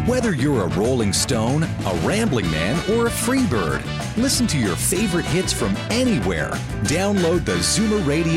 Whether you're a Rolling Stone, a Rambling Man, or a Freebird, listen to your favorite hits from anywhere. Download the Zoomer Radio